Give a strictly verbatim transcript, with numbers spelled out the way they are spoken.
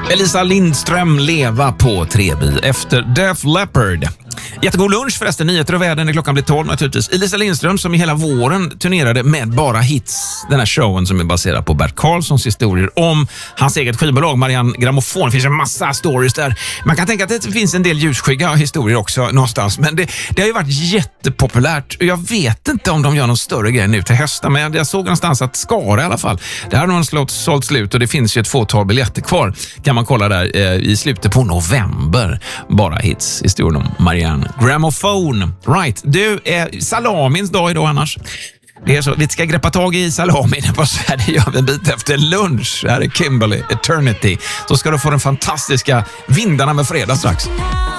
Elisa Lindström, Leva på Trebi efter Def Leppard. Jättegod lunch förresten, nyheter och världen när klockan blir tolv naturligtvis. Elisa Lindström som i hela våren turnerade med bara hits. Den här showen som är baserad på Bert Karlssons historier om hans eget skivbolag Marianne Grammofon. Det finns en massa stories där. Man kan tänka att det finns en del ljusskygga historier också någonstans. Men det, det har ju varit jättepopulärt. Och jag vet inte om de gör någon större grej nu till hösten. Men jag såg någonstans att Skara i alla fall. Där har de slått, sålt slut och det finns ju ett fåtal biljetter kvar. Kan man kolla där eh, i slutet på november. Bara hits. Historien om Marianne Grammofon. Right. Du, är salamins dag idag annars. Det är så, vi ska greppa tag i salamin. Det gör vi en bit efter lunch. Här är Kimberly, Eternity. Så ska du få den fantastiska Vindarna med fredag strax.